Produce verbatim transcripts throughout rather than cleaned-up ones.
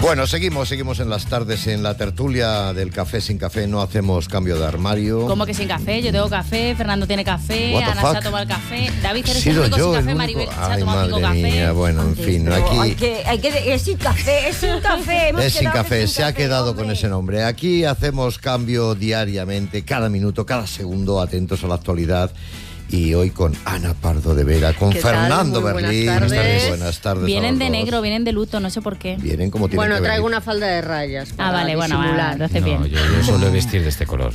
Bueno, seguimos, seguimos en las tardes en la tertulia del Café Sin Café. No hacemos cambio de armario. ¿Cómo que sin café? Yo tengo café, Fernando tiene café, Ana se ha tomado el café, David eres el único sin café, Maribel se ha tomado cinco café. Mía, bueno, en fin, no, aquí... Hay que, hay que, es sin café, es sin café. Hemos es sin café, sin se ha café, quedado hombre. con ese nombre. Aquí hacemos cambio diariamente, cada minuto, cada segundo, atentos a la actualidad. Y hoy con Ana Pardo de Vera, con Fernando Berlín. Buenas tardes. Buenas tardes. Vienen de dos. negro, vienen de luto, no sé por qué. Vienen como tienen Bueno, que traigo venir. una falda de rayas. Ah, vale, bueno, va, lo hace No, bien. yo, yo suelo vestir de este color.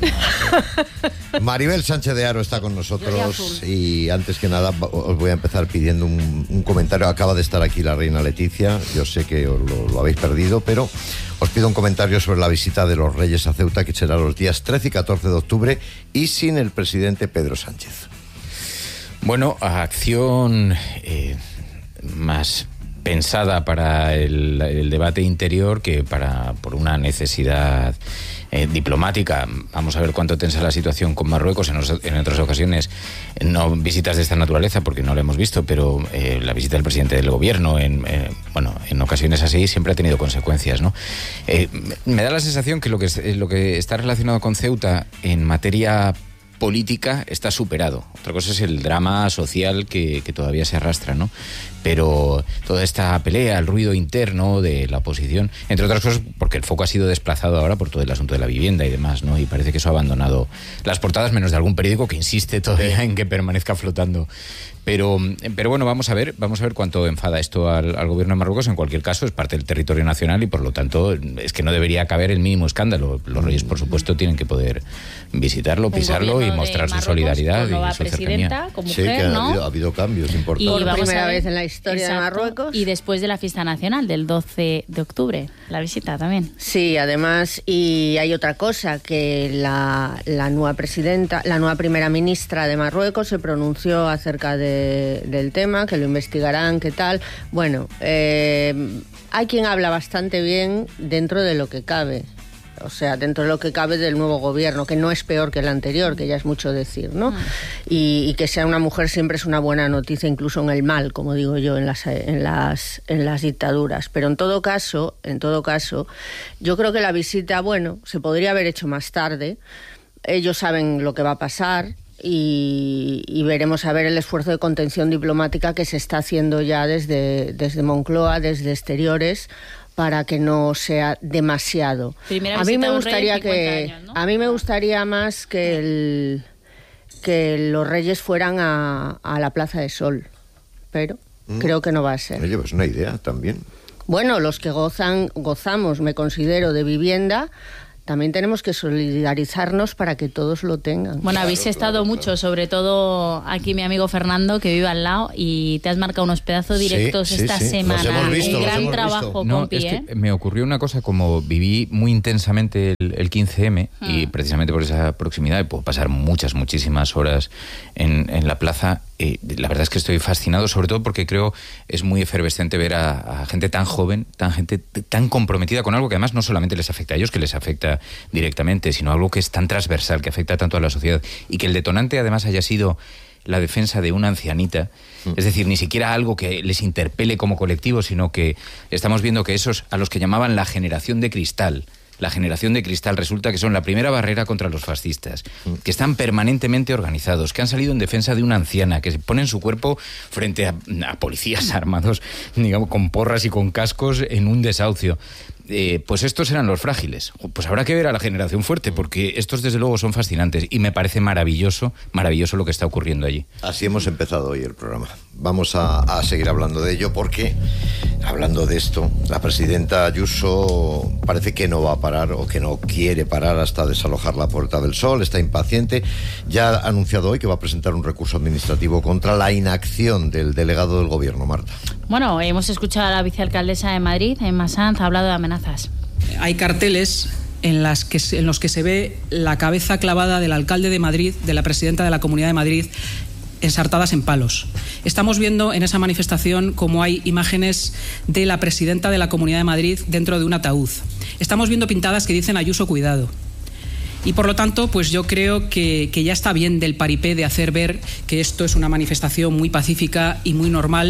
Maribel Sánchez de Haro está con nosotros y antes que nada os voy a empezar pidiendo un, un comentario. Acaba de estar aquí la reina Leticia, yo sé que os lo, lo habéis perdido, pero os pido un comentario sobre la visita de los Reyes a Ceuta, que será los días trece y catorce de octubre y sin el presidente Pedro Sánchez. Bueno, acción eh, más pensada para el, el debate interior que para por una necesidad eh, diplomática. Vamos a ver cuánto tensa la situación con Marruecos. En, en otras ocasiones, no visitas de esta naturaleza porque no la hemos visto, pero eh, la visita del presidente del gobierno, en, eh, bueno, en ocasiones así, siempre ha tenido consecuencias, ¿no? Eh, me da la sensación que lo que, lo que está relacionado con Ceuta en materia política está superado. Otra cosa es el drama social que, que todavía se arrastra, ¿no? Pero toda esta pelea, el ruido interno de la oposición, entre otras cosas porque el foco ha sido desplazado ahora por todo el asunto de la vivienda y demás, ¿no? Y parece que eso ha abandonado las portadas, menos de algún periódico que insiste todavía en que permanezca flotando. Pero, pero bueno, vamos a ver, vamos a ver cuánto enfada esto al, al gobierno de Marruecos. En cualquier caso, es parte del territorio nacional y por lo tanto es que no debería caber el mínimo escándalo. Los Reyes, por supuesto, tienen que poder visitarlo, pisarlo y mostrar su solidaridad y su cercanía. Con Sí, mujer, que ha, ¿no? habido, ha habido cambios importantes. Por vamos primera a ver, vez en la historia exacto, de Marruecos. Y después de la fiesta nacional, del doce de octubre, la visita también. Sí, además, y hay otra cosa, que la, la nueva presidenta, la nueva primera ministra de Marruecos se pronunció acerca de, del tema, que lo investigarán, qué tal. Bueno, eh, hay quien habla bastante bien dentro de lo que cabe. O sea, dentro de lo que cabe del nuevo gobierno, que no es peor que el anterior, que ya es mucho decir, ¿no? Mm. Y, y que sea una mujer siempre es una buena noticia, incluso en el mal, como digo yo, en las, en las, en las dictaduras. Pero en todo caso, en todo caso, yo creo que la visita, bueno, se podría haber hecho más tarde. Ellos saben lo que va a pasar. Y, y veremos a ver el esfuerzo de contención diplomática que se está haciendo ya desde, desde Moncloa, desde exteriores, para que no sea demasiado. Primera a mí me visita gustaría a un rey en que cincuenta años, ¿no? a mí me gustaría más que el, que los reyes fueran a, a la Plaza de Sol, pero mm. creo que no va a ser. Oye, pues una idea también. Bueno, los que gozan gozamos, me considero, de vivienda, también tenemos que solidarizarnos para que todos lo tengan. Bueno, Claro, habéis estado claro, mucho, claro. sobre todo aquí mi amigo Fernando, que vive al lado, y te has marcado unos pedazos directos Sí, sí, esta sí. semana. Los hemos visto, Un los gran hemos trabajo, visto. No, compi, es ¿eh? que me ocurrió una cosa, como viví muy intensamente el, el quince eme Hmm. y precisamente por esa proximidad, y puedo pasar muchas, muchísimas horas en, en la plaza, eh, la verdad es que estoy fascinado, sobre todo porque creo es muy efervescente ver a, a gente tan joven, tan gente tan comprometida con algo que además no solamente les afecta a ellos, que les afecta directamente, sino algo que es tan transversal, que afecta tanto a la sociedad, y que el detonante además haya sido la defensa de una ancianita, es decir, ni siquiera algo que les interpele como colectivo, sino que estamos viendo que esos a los que llamaban la generación de cristal, la generación de cristal resulta que son la primera barrera contra los fascistas, que están permanentemente organizados, que han salido en defensa de una anciana, que ponen su cuerpo frente a, a policías armados, digamos, con porras y con cascos en un desahucio. Eh, pues estos eran los frágiles. Pues habrá que ver a la generación fuerte, porque estos desde luego son fascinantes y me parece maravilloso, maravilloso lo que está ocurriendo allí. Así hemos empezado hoy el programa. Vamos a, a seguir hablando de ello porque, hablando de esto, la presidenta Ayuso parece que no va a parar o que no quiere parar hasta desalojar la Puerta del Sol, está impaciente. Ya ha anunciado hoy que va a presentar un recurso administrativo contra la inacción del delegado del gobierno, Marta. Bueno, hemos escuchado a la vicealcaldesa de Madrid, Emma Sanz, ha hablado de amenazas. Hay carteles en, las que, en los que se ve la cabeza clavada del alcalde de Madrid, de la presidenta de la Comunidad de Madrid, ensartadas en palos. Estamos viendo en esa manifestación cómo hay imágenes de la presidenta de la Comunidad de Madrid dentro de un ataúd. Estamos viendo pintadas que dicen Ayuso, cuidado. Y por lo tanto, pues yo creo que, que ya está bien del paripé de hacer ver que esto es una manifestación muy pacífica y muy normal.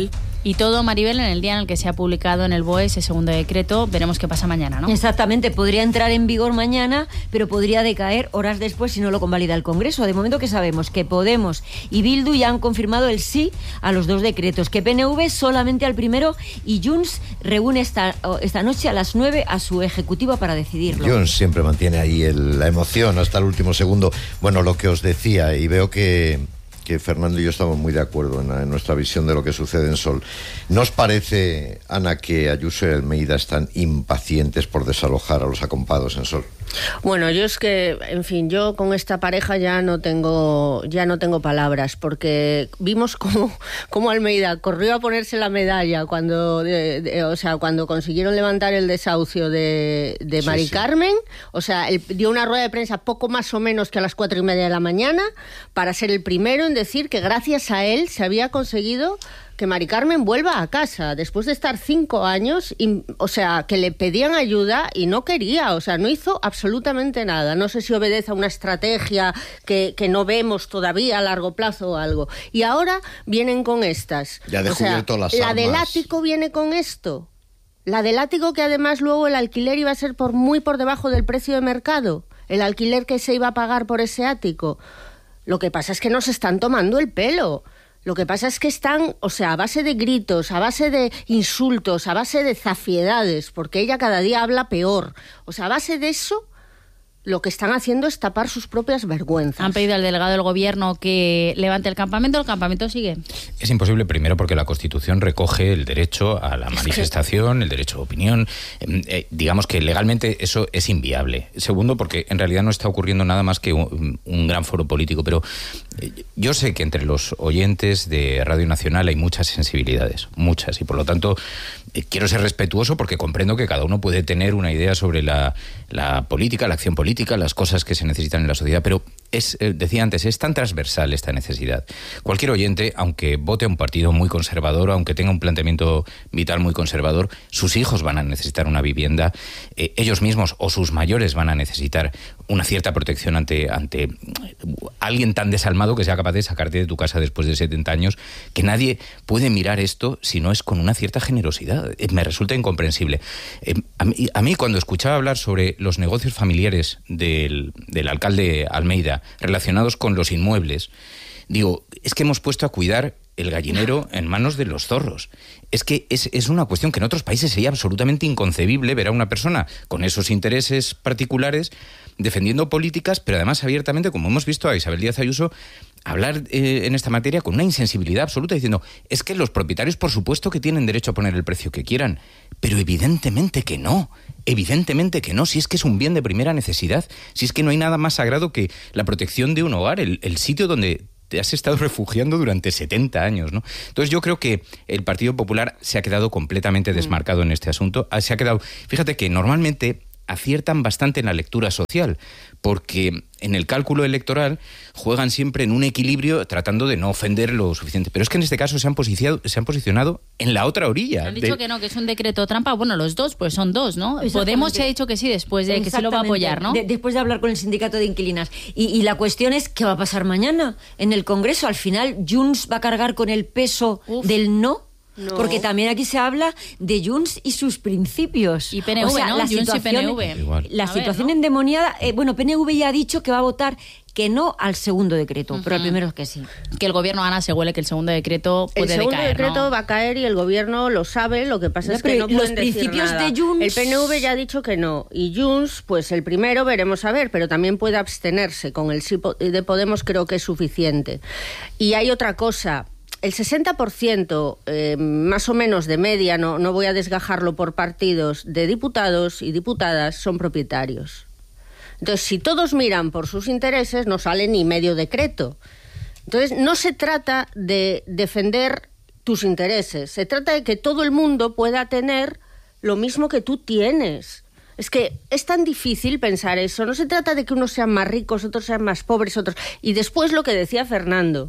Y todo, Maribel, en el día en el que se ha publicado en el B O E ese segundo decreto. Veremos qué pasa mañana, ¿no? Exactamente, podría entrar en vigor mañana, pero podría decaer horas después si no lo convalida el Congreso. De momento que sabemos que Podemos y Bildu ya han confirmado el sí a los dos decretos, que P N V solamente al primero, y Junts reúne esta, esta noche a las nueve a su ejecutivo para decidirlo. Junts siempre mantiene ahí el, la emoción hasta el último segundo. Bueno, lo que os decía, y veo que, que Fernando y yo estamos muy de acuerdo en, en nuestra visión de lo que sucede en Sol. ¿No os parece, Ana, que Ayuso y Almeida están impacientes por desalojar a los acompados en Sol? Bueno, yo es que, en fin, yo con esta pareja ya no tengo ya no tengo palabras, porque vimos cómo, cómo Almeida corrió a ponerse la medalla cuando, de, de, o sea, cuando consiguieron levantar el desahucio de, de Mari sí, Carmen. Sí. O sea, él dio una rueda de prensa poco más o menos que a las cuatro y media de la mañana para ser el primero en decir que gracias a él se había conseguido que Mari Carmen vuelva a casa después de estar cinco años, y, o sea, que le pedían ayuda y no quería, o sea, no hizo absolutamente nada. No sé si obedece a una estrategia que, que no vemos todavía a largo plazo o algo. Y ahora vienen con estas. Ya ha descubierto o sea, las la armas. del ático viene con esto. La del ático, que además luego el alquiler iba a ser por muy por debajo del precio de mercado. El alquiler que se iba a pagar por ese ático. Lo que pasa es que nos están tomando el pelo. Lo que pasa es que están, o sea, a base de gritos, a base de insultos, a base de zafiedades, porque ella cada día habla peor. O sea, a base de eso, lo que están haciendo es tapar sus propias vergüenzas. Han pedido al delegado del gobierno que levante el campamento, el campamento sigue. Es imposible, primero porque la Constitución recoge el derecho a la manifestación, el derecho a opinión. Eh, eh, digamos que legalmente eso es inviable. Segundo, porque en realidad no está ocurriendo nada más que un, un gran foro político, pero eh, yo sé que entre los oyentes de Radio Nacional hay muchas sensibilidades, muchas, y por lo tanto eh, quiero ser respetuoso porque comprendo que cada uno puede tener una idea sobre la, la política, la acción política, las cosas que se necesitan en la sociedad, pero es, eh, decía antes, es tan transversal esta necesidad. Cualquier oyente, aunque vote a un partido muy conservador, aunque tenga un planteamiento vital muy conservador, sus hijos van a necesitar una vivienda, eh, ellos mismos o sus mayores van a necesitar una cierta protección ante, ante alguien tan desalmado que sea capaz de sacarte de tu casa después de setenta años, que nadie puede mirar esto si no es con una cierta generosidad. Eh, me resulta incomprensible. Eh, a, mí, a mí cuando escuchaba hablar sobre los negocios familiares del, del alcalde Almeida relacionados con los inmuebles, digo, es que hemos puesto a cuidar el gallinero en manos de los zorros. Es que es, es una cuestión que en otros países sería absolutamente inconcebible ver a una persona con esos intereses particulares defendiendo políticas, pero además abiertamente, como hemos visto a Isabel Díaz Ayuso hablar eh, en esta materia con una insensibilidad absoluta, diciendo, es que los propietarios por supuesto que tienen derecho a poner el precio que quieran, pero evidentemente que no, evidentemente que no, si es que es un bien de primera necesidad, si es que no hay nada más sagrado que la protección de un hogar, el, el sitio donde te has estado refugiando durante setenta años, ¿no? Entonces yo creo que el Partido Popular se ha quedado completamente desmarcado en este asunto. Se ha quedado, fíjate que normalmente aciertan bastante en la lectura social, porque en el cálculo electoral juegan siempre en un equilibrio tratando de no ofender lo suficiente. Pero es que en este caso se han posicionado, se han posicionado en la otra orilla. Han dicho de... que no, que es un decreto trampa. Bueno, los dos, pues son dos, ¿no? Podemos se ha dicho que sí después de que sí lo va a apoyar, ¿no? De, después de hablar con el sindicato de inquilinas. Y, y la cuestión es, ¿qué va a pasar mañana en el Congreso? Al final, Junts va a cargar con el peso Uf. del no. No. Porque también aquí se habla de Junts y sus principios. Y P N V, o sea, ¿no? La Junts situación, y P N V. Igual. La a situación ver, ¿no? endemoniada... Eh, bueno, P N V ya ha dicho que va a votar que no al segundo decreto, uh-huh. pero al primero es que sí. Que el gobierno, Ana, se huele que el segundo decreto puede decaer, El segundo decaer, decreto ¿no? va a caer y el gobierno lo sabe, lo que pasa no, es que no pueden los decir principios nada. de Junts... El P N V ya ha dicho que no, y Junts, pues el primero veremos a ver, pero también puede abstenerse, con el sí de Podemos creo que es suficiente. Y hay otra cosa... El sesenta por ciento, eh, más o menos de media, no, no voy a desgajarlo por partidos, de diputados y diputadas son propietarios. Entonces, si todos miran por sus intereses, no sale ni medio decreto. Entonces, no se trata de defender tus intereses, se trata de que todo el mundo pueda tener lo mismo que tú tienes. Es que es tan difícil pensar eso. No se trata de que unos sean más ricos, otros sean más pobres, otros... Y después lo que decía Fernando...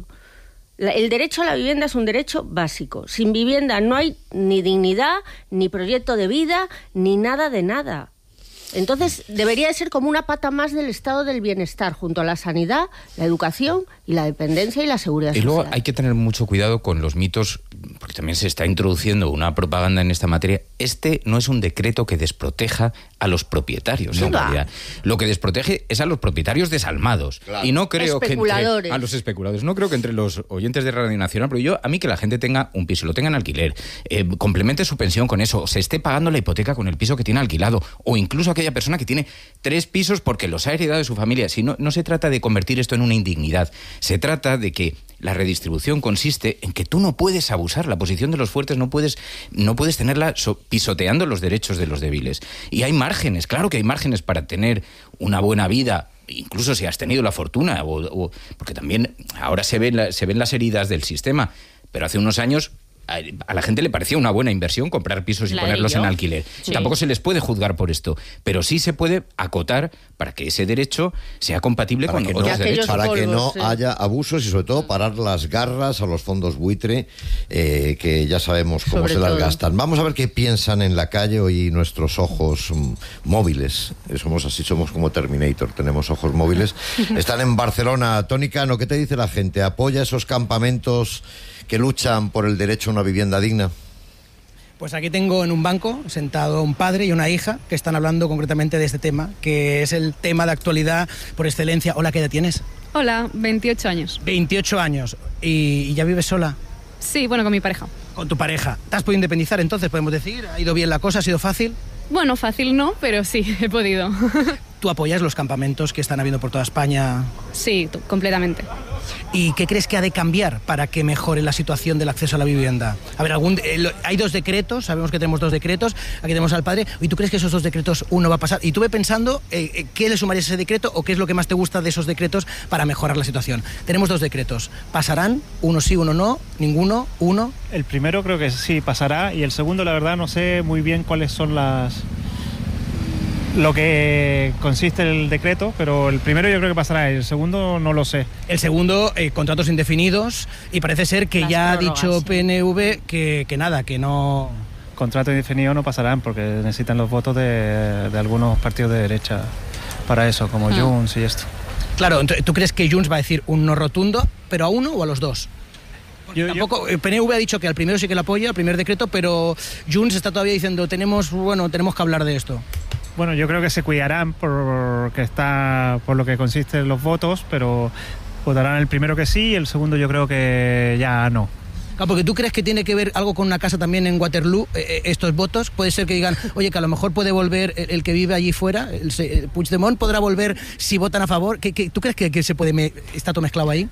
El derecho a la vivienda es un derecho básico. Sin vivienda no hay ni dignidad, ni proyecto de vida, ni nada de nada. Entonces, debería de ser como una pata más del estado del bienestar, junto a la sanidad, la educación y la dependencia y la seguridad social. Y luego hay que tener mucho cuidado con los mitos, porque también se está introduciendo una propaganda en esta materia. Este no es un decreto que desproteja a los propietarios, en realidad. Lo que desprotege es a los propietarios desalmados. Claro. Y no creo que entre, a los especuladores. No creo que entre los oyentes de Radio Nacional, pero yo, a mí que la gente tenga un piso, lo tenga en alquiler, eh, complemente su pensión con eso, se esté pagando la hipoteca con el piso que tiene alquilado, o incluso aquella persona que tiene tres pisos porque los ha heredado de su familia. Si no, no se trata de convertir esto en una indignidad, se trata de que la redistribución consiste en que tú no puedes abusar la posición de los fuertes, no puedes, no puedes tenerla so, pisoteando los derechos de los débiles. Y hay márgenes, claro que hay márgenes para tener una buena vida, incluso si has tenido la fortuna, o, o, porque también ahora se ven, la, se ven las heridas del sistema, pero hace unos años a la gente le parecía una buena inversión comprar pisos y la ponerlos en alquiler. Sí. Tampoco se les puede juzgar por esto, pero sí se puede acotar para que ese derecho sea compatible para con que otros no, derechos. Para polvos, que no sí. haya abusos y sobre todo parar las garras a los fondos buitre, eh, que ya sabemos cómo Sobre se las todo. gastan. Vamos a ver qué piensan en la calle hoy nuestros ojos mm, móviles. Eh, Somos así, somos como Terminator, tenemos ojos móviles. Están en Barcelona. Toni Cano, ¿qué te dice la gente? ¿Apoya esos campamentos que luchan por el derecho a una vivienda digna? Pues aquí tengo en un banco sentado un padre y una hija que están hablando concretamente de este tema, que es el tema de actualidad por excelencia. Hola, ¿qué edad tienes? Hola, veintiocho años. veintiocho años. ¿Y, y ya vives sola? Sí, bueno, con mi pareja. Con tu pareja. ¿Te has podido independizar entonces, podemos decir? ¿Ha ido bien la cosa? ¿Ha sido fácil? Bueno, fácil no, pero sí, he podido. ¿Tú apoyas los campamentos que están habiendo por toda España? Sí, tú, completamente. ¿Y qué crees que ha de cambiar para que mejore la situación del acceso a la vivienda? A ver, algún, eh, lo, hay dos decretos, sabemos que tenemos dos decretos, aquí tenemos al padre, ¿y tú crees que esos dos decretos uno va a pasar? Y tú ve pensando, eh, eh, ¿qué le sumarías a ese decreto o qué es lo que más te gusta de esos decretos para mejorar la situación? Tenemos dos decretos, ¿pasarán? Uno sí, uno no, ninguno, uno. El primero creo que sí pasará y el segundo la verdad no sé muy bien cuáles son las... lo que consiste el decreto, pero el primero yo creo que pasará, el segundo no lo sé. El segundo, eh, contratos indefinidos, y parece ser que Las ya ha prórrogas, dicho sí. P N V que, que nada, que no... Contratos indefinidos no pasarán porque necesitan los votos de, de algunos partidos de derecha para eso, como Hmm. Junts y esto. Claro, ent- ¿tú crees que Junts va a decir un no rotundo, pero a uno o a los dos? Yo- Tampoco, el P N V ha dicho que al primero sí que lo apoya, al primer decreto, pero Junts está todavía diciendo, tenemos, bueno, tenemos que hablar de esto. Bueno, yo creo que se cuidarán por que está por lo que consisten los votos, pero votarán el primero que sí y el segundo yo creo que ya no. Claro, porque tú crees que tiene que ver algo con una casa también en Waterloo, eh, estos votos. Puede ser que digan, oye, que a lo mejor puede volver el, el que vive allí fuera, el, el Puigdemont podrá volver si votan a favor. ¿Qué, qué, ¿Tú crees que, que se puede me, está todo mezclado ahí?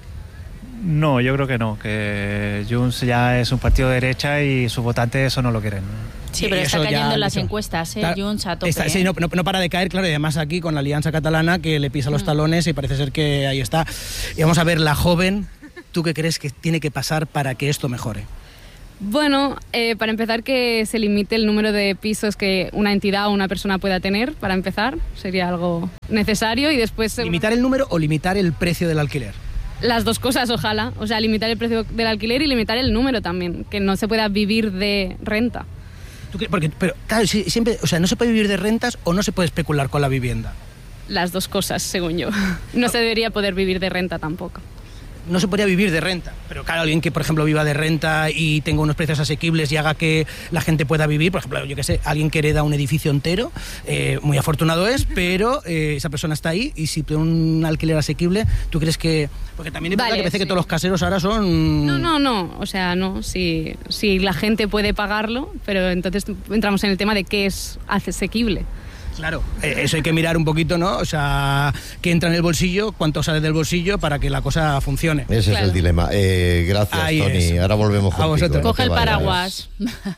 No, yo creo que no, que Junts ya es un partido de derecha y sus votantes eso no lo quieren. Sí, Y pero está eso ya cayendo en han las dicho. encuestas, ¿eh? Claro, Junts a tope. está- sí, ¿eh? no, no, no para de caer, claro, y además aquí con la Alianza Catalana que le pisa los talones y parece ser que ahí está. Y vamos a ver, la joven, ¿tú qué crees que tiene que pasar para que esto mejore? Bueno, eh, para empezar que se limite el número de pisos que una entidad o una persona pueda tener, para empezar, sería algo necesario y después... eh, ¿Limitar el número o limitar el precio del alquiler? Las dos cosas, ojalá. O sea, limitar el precio del alquiler y limitar el número también, que no se pueda vivir de renta. ¿Tú crees? Porque, pero claro, sí, siempre, o sea, no se puede vivir de rentas o no se puede especular con la vivienda. Las dos cosas, según yo. No se debería poder vivir de renta tampoco. No se podría vivir de renta, pero claro, alguien que por ejemplo viva de renta y tenga unos precios asequibles y haga que la gente pueda vivir, por ejemplo, yo qué sé, alguien que hereda un edificio entero, eh, muy afortunado es, pero eh, esa persona está ahí y si tiene un alquiler asequible, ¿tú crees que...? Porque también es verdad Vale, que parece sí. que todos los caseros ahora son... No, no, no. O sea, no. Si, si la gente puede pagarlo, pero entonces entramos en el tema de qué es asequible. Claro, eh, eso hay que mirar un poquito, ¿no? O sea, qué entra en el bolsillo, cuánto sale del bolsillo para que la cosa funcione. Ese Claro. es el dilema. Eh, gracias, Ahí Toni. es. Ahora volvemos A contigo. vosotros. no Coge te el vayas. paraguas.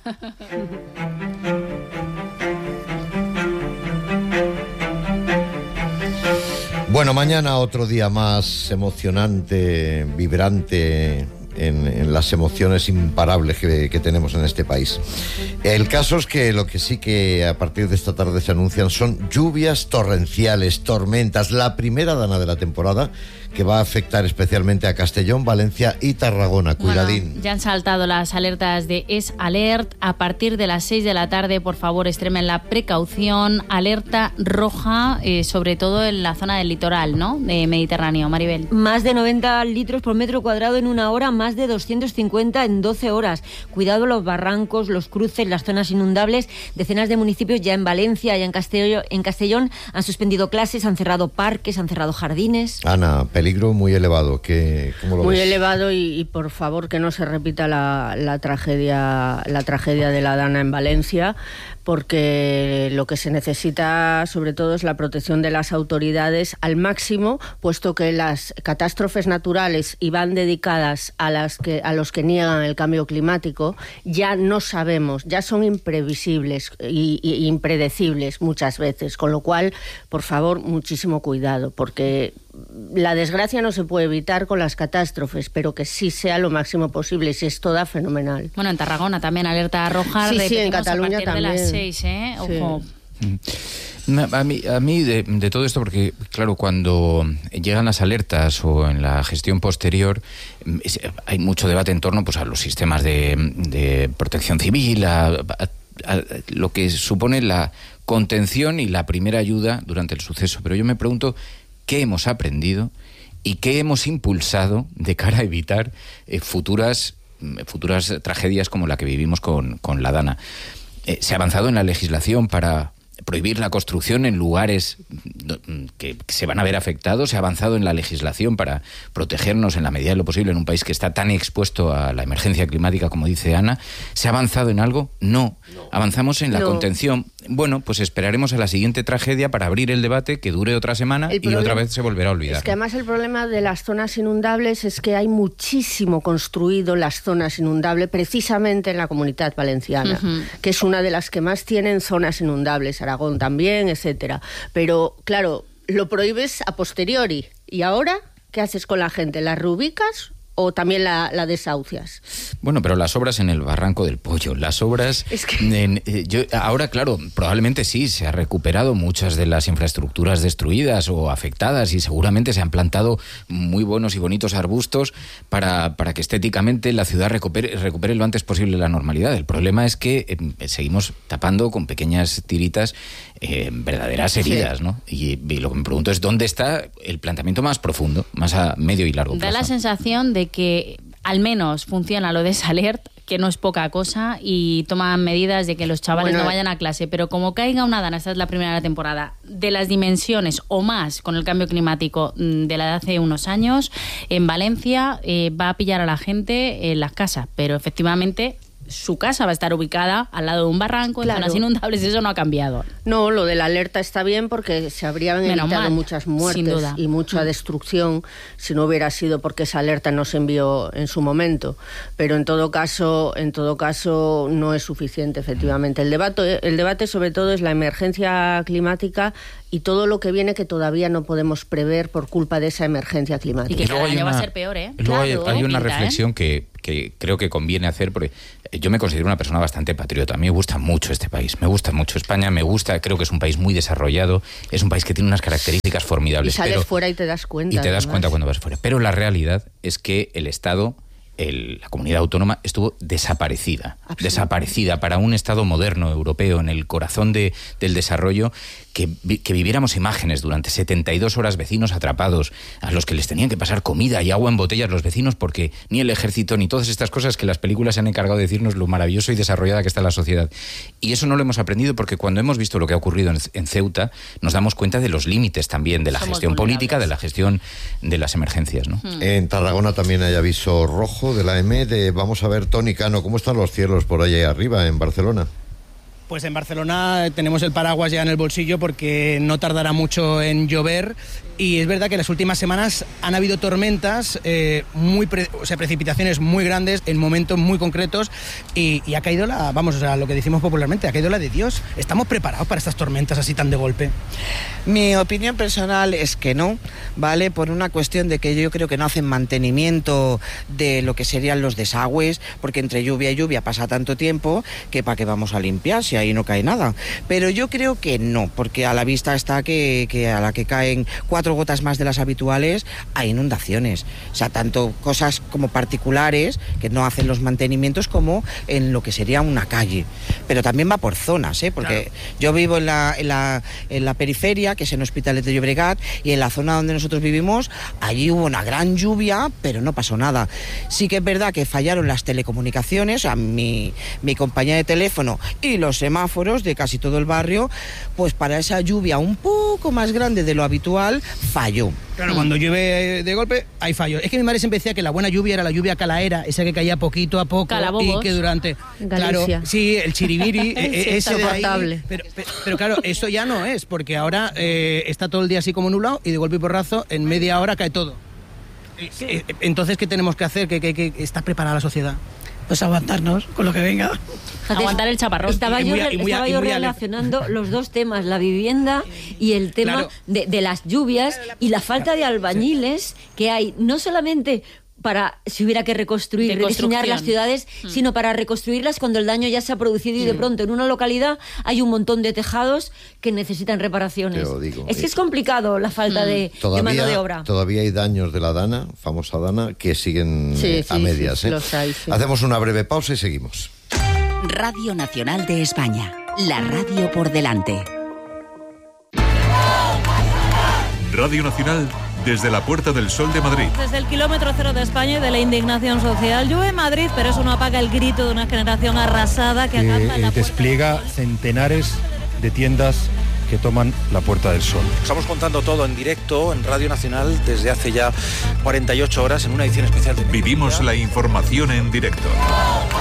Bueno, mañana otro día más emocionante, vibrante en, en las emociones imparables que, que tenemos en este país. El caso es que lo que sí que a partir de esta tarde se anuncian son lluvias torrenciales, tormentas, la primera dana de la temporada que va a afectar especialmente a Castellón, Valencia y Tarragona. Cuidadín. Bueno, ya han saltado las alertas de Es Alert. A partir de las seis de la tarde, por favor, extremen la precaución. Alerta roja, eh, sobre todo en la zona del litoral, ¿no? De Mediterráneo. Maribel. Más de noventa litros por metro cuadrado en una hora, más de doscientos cincuenta en doce horas. Cuidado los barrancos, los cruces, las zonas inundables. Decenas de municipios ya en Valencia, ya en Castellón, en Castellón han suspendido clases, han cerrado parques, han cerrado jardines. Ana, peligro muy elevado. ¿Qué, ¿Cómo lo muy ves? Muy elevado y, y por favor que no se repita la, la tragedia, la tragedia de la Dana en Valencia, porque lo que se necesita sobre todo es la protección de las autoridades al máximo, puesto que las catástrofes naturales y van dedicadas a las que a los que niegan el cambio climático, ya no sabemos, ya son imprevisibles y, y impredecibles muchas veces, con lo cual, por favor, muchísimo cuidado, porque la desgracia no se puede evitar con las catástrofes, pero que sí sea lo máximo posible, si esto da fenomenal. Bueno, en Tarragona también alerta roja, sí, sí, en Cataluña a partir también. de las seis, ¿eh? Ojo. Sí. A mí, a mí de, de todo esto, porque claro, cuando llegan las alertas o en la gestión posterior, es, hay mucho debate en torno pues, a los sistemas de, de protección civil, a, a, a lo que supone la contención y la primera ayuda durante el suceso. Pero yo me pregunto, ¿qué hemos aprendido y qué hemos impulsado de cara a evitar eh, futuras, futuras tragedias como la que vivimos con, con la Dana? Eh, ¿Se ha avanzado en la legislación para prohibir la construcción en lugares que se van a ver afectados? ¿Se ha avanzado en la legislación para protegernos en la medida de lo posible en un país que está tan expuesto a la emergencia climática como dice Ana? ¿Se ha avanzado en algo? No. no. Avanzamos en la no. contención. Bueno, pues esperaremos a la siguiente tragedia para abrir el debate que dure otra semana el y problema, otra vez se volverá a olvidar. Es que además el problema de las zonas inundables es que hay muchísimo construido las zonas inundables precisamente en la Comunidad Valenciana, uh-huh. que es una de las que más tienen zonas inundables, Aragón también, etcétera. Pero, claro, lo prohíbes a posteriori. ¿Y ahora qué haces con la gente? ¿La reubicas o también la, la desahucias? Bueno, pero las obras en el Barranco del Pollo, las obras... Es que... en, eh, yo, ahora, claro, probablemente sí, se ha recuperado muchas de las infraestructuras destruidas o afectadas y seguramente se han plantado muy buenos y bonitos arbustos para, para que estéticamente la ciudad recupere, recupere lo antes posible la normalidad. El problema es que eh, seguimos tapando con pequeñas tiritas eh, verdaderas heridas, sí. ¿no? Y, y lo que me pregunto es dónde está el planteamiento más profundo, más a medio y largo plazo. Da la sensación de que al menos funciona lo de Salert, que no es poca cosa, y toman medidas de que los chavales bueno, no vayan a clase, pero como caiga una Dana, esta es la primera de la temporada, de las dimensiones o más con el cambio climático de la de hace unos años, en Valencia eh, va a pillar a la gente en las casas, pero efectivamente su casa va a estar ubicada al lado de un barranco, en claro. zonas inundables, eso no ha cambiado. No, lo de la alerta está bien porque se habrían Menos evitado mal, muchas muertes y mucha destrucción si no hubiera sido porque esa alerta no se envió en su momento. Pero en todo caso, en todo caso no es suficiente, efectivamente. El debate, el debate sobre todo es la emergencia climática y todo lo que viene que todavía no podemos prever por culpa de esa emergencia climática. Y que cada año va a ser peor, ¿eh? Luego claro, hay, hay una pinta, reflexión ¿eh? que, que creo que conviene hacer, porque yo me considero una persona bastante patriota. A mí me gusta mucho este país, me gusta mucho España, me gusta, creo que es un país muy desarrollado, es un país que tiene unas características formidables. Y sales pero, fuera y te das cuenta. Y te das además. cuenta cuando vas fuera. Pero la realidad es que el Estado... El, la comunidad autónoma estuvo desaparecida, desaparecida para un Estado moderno europeo en el corazón de, del desarrollo, que, que viviéramos imágenes durante setenta y dos horas, vecinos atrapados, a los que les tenían que pasar comida y agua en botellas los vecinos, porque ni el ejército ni todas estas cosas que las películas se han encargado de decirnos lo maravilloso y desarrollada que está la sociedad. Y eso no lo hemos aprendido porque cuando hemos visto lo que ha ocurrido en, en Ceuta, nos damos cuenta de los límites también de la Somos gestión política, de la gestión de las emergencias, ¿no? Hmm. En Tarragona también hay aviso rojo de la E M E de, vamos a ver, Toni Cano, ¿cómo están los cielos por allá arriba en Barcelona? Pues en Barcelona tenemos el paraguas ya en el bolsillo porque no tardará mucho en llover y es verdad que en las últimas semanas han habido tormentas, eh, muy pre, o sea, precipitaciones muy grandes en momentos muy concretos y, y ha caído la, vamos, o sea, lo que decimos popularmente, ha caído la de Dios. ¿Estamos preparados para estas tormentas así tan de golpe? Mi opinión personal es que no, ¿vale? Por una cuestión de que yo creo que no hacen mantenimiento de lo que serían los desagües, porque entre lluvia y lluvia pasa tanto tiempo que para qué vamos a limpiar si ahí no cae nada. Pero yo creo que no, porque a la vista está que, que a la que caen cuatro gotas más de las habituales hay inundaciones. O sea, tanto cosas como particulares que no hacen los mantenimientos como en lo que sería una calle. Pero también va por zonas, ¿eh? Porque claro, yo vivo en la, en la, en la periferia, que es en Hospitalet de Llobregat, y en la zona donde nosotros vivimos, allí hubo una gran lluvia, pero no pasó nada. Sí que es verdad que fallaron las telecomunicaciones, o sea, mi, mi compañía de teléfono y los semáforos de casi todo el barrio, pues para esa lluvia un poco más grande de lo habitual, falló. Claro, cuando llueve de golpe hay fallos. Es que mi madre siempre decía que la buena lluvia era la lluvia calaera, esa que caía poquito a poco. Calabobos. Y que durante... Galicia. Claro, sí, el chiribiri, Sí, ese de ahí, insoportable. pero, pero, pero claro, eso ya no es, porque ahora eh, está todo el día así como nublado y de golpe y porrazo en media hora cae todo. Sí. Eh, Entonces, ¿qué tenemos que hacer? ¿Qué, qué, qué está preparada la sociedad? Pues aguantarnos con lo que venga. Fíjate, aguantar el chaparrón. Estaba Y yo, muy a- y muy a- estaba y yo muy a- relacionando los dos temas, la vivienda y el tema Claro. de, de las lluvias y la falta de albañiles que hay, no solamente para si hubiera que reconstruir, De rediseñar construcción. las ciudades, Mm. sino para reconstruirlas cuando el daño ya se ha producido y de pronto en una localidad hay un montón de tejados que necesitan reparaciones. Te lo digo. Es que es complicado la falta de, de mano de obra. Todavía hay daños de la Dana, famosa Dana, que siguen Sí, eh, a sí, medias. sí, ¿eh? los hay, sí. Hacemos una breve pausa y seguimos. Radio Nacional de España, la radio por delante. Radio Nacional desde la Puerta del Sol de Madrid. Desde el kilómetro cero de España y de la indignación social. Llueve en Madrid, pero eso no apaga el grito de una generación arrasada que acampa en la puerta. despliega centenares de tiendas que toman la Puerta del Sol. Estamos contando todo en directo en Radio Nacional desde hace ya cuarenta y ocho horas en una edición especial de... Vivimos la información en directo.